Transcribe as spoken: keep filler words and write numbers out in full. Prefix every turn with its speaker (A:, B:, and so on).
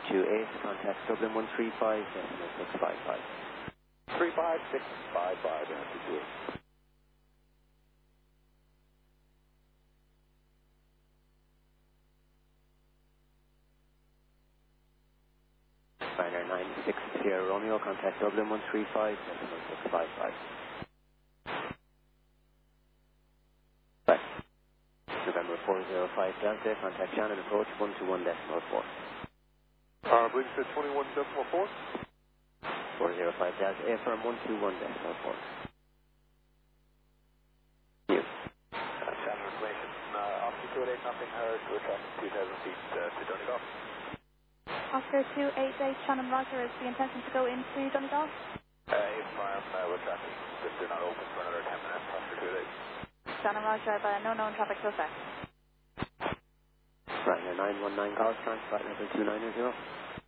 A: two eight, contact Dublin one three five, decimal six five five.
B: three five six five five, answer to it.
A: Ryanair nine six Sierra Romeo, contact Dublin one three five, decimal six five five. Right. November four zero five Delta, contact Shannon approach one two one decimal four.
B: Uh, I believe you said twenty-one decimal four?
A: four zero five Delta, affirm one two one decimal four. You.
B: Uh, Shannon information. Uh, Officer two eight eight, nothing heard, we're tracking two thousand feet uh, to Donegal.
C: Oscar two eight eight, Shannon Roger, is the intention to go into Donegal?
B: Uh, eight farm, uh, we're tracking, if they're not open for another ten minutes, Oscar two eight eight.
C: Shannon Roger, by no known traffic so far.
A: Ryanair nine one nine, call, transport level two nine zero.